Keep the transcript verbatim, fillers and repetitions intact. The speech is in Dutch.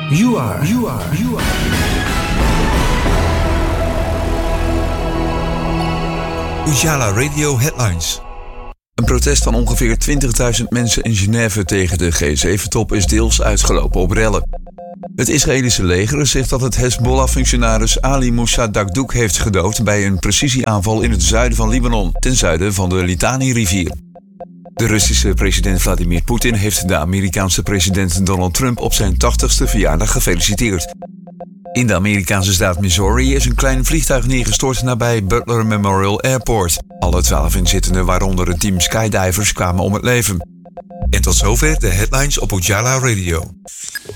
You are, you are, you are. Ujala Radio Headlines. Een protest van ongeveer twintigduizend mensen in Genève tegen de G zeven top is deels uitgelopen op rellen. Het Israëlische leger zegt dat het Hezbollah-functionaris Ali Moussa Dakdouk heeft gedood bij een precisieaanval in het zuiden van Libanon, ten zuiden van de Litani-rivier. De Russische president Vladimir Poetin heeft de Amerikaanse president Donald Trump op zijn tachtigste verjaardag gefeliciteerd. In de Amerikaanse staat Missouri is een klein vliegtuig neergestort nabij Butler Memorial Airport. Alle twaalf inzittenden, waaronder een team skydivers, kwamen om het leven. En tot zover de headlines op Ujala Radio.